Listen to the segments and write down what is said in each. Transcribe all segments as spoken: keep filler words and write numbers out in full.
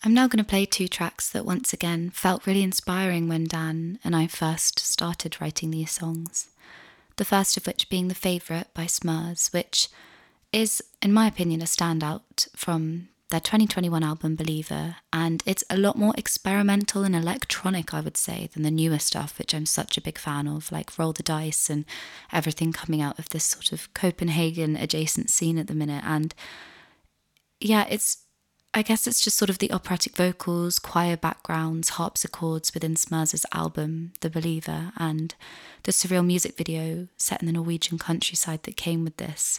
I'm now going to play two tracks that once again felt really inspiring when Dan and I first started writing these songs. The first of which being The Favourite by Smurs, which is, in my opinion, a standout from their twenty twenty-one album Believer, and it's a lot more experimental and electronic, I would say, than the newer stuff, which I'm such a big fan of, like Roll the Dice and everything coming out of this sort of Copenhagen adjacent scene at the minute. And yeah, it's, I guess it's just sort of the operatic vocals, choir backgrounds, harpsichords within Smurs' album, The Believer, and the surreal music video set in the Norwegian countryside that came with this.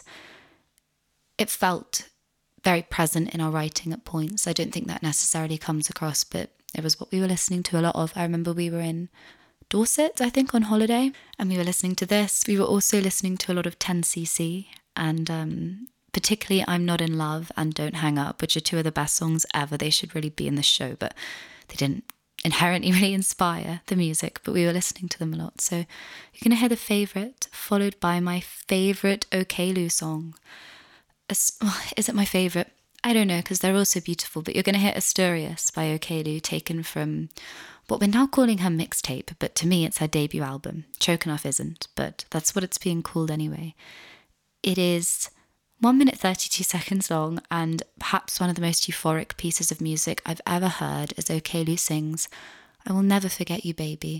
It felt very present in our writing at points. I don't think that necessarily comes across, but it was what we were listening to a lot of. I remember we were in Dorset, I think, on holiday, and we were listening to this. We were also listening to a lot of ten C C, and um, particularly I'm Not in Love and Don't Hang Up, which are two of the best songs ever. They should really be in the show, but they didn't inherently really inspire the music, but we were listening to them a lot. So you're going to hear The Favourite, followed by my favourite Okello song. Is it my favourite? I don't know, because they're all so beautiful, but you're going to hear Asturias by Okello, taken from what we're now calling her mixtape, but to me it's her debut album. Choke Enough isn't, but that's what it's being called anyway. It is one minute thirty-two seconds long, and perhaps one of the most euphoric pieces of music I've ever heard as Okello sings, I Will Never Forget You, Baby.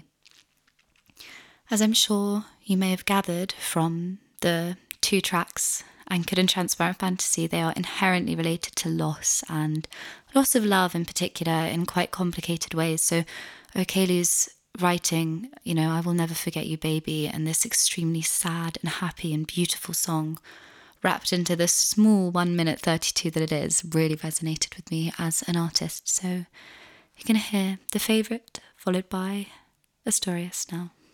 As I'm sure you may have gathered from the two tracks Anchored in Transparent Fantasy, they are inherently related to loss, and loss of love in particular, in quite complicated ways. So Okello's writing, you know, I Will Never Forget You, Baby, and this extremely sad and happy and beautiful song wrapped into the small one minute thirty-two that it is, really resonated with me as an artist. So you're going to hear The Favourite, followed by Asturias now.